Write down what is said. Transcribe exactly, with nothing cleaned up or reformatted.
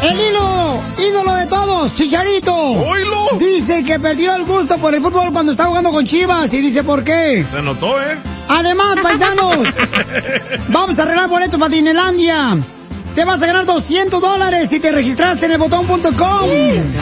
El hilo, ídolo de todos, Chicharito. ¡Oílo! Dice que perdió el gusto por el fútbol cuando estaba jugando con Chivas. Y dice por qué. Se notó, ¿eh? Además, paisanos, vamos a arreglar boletos para Disneylandia. Te vas a ganar doscientos dólares si te registraste en el botón punto com.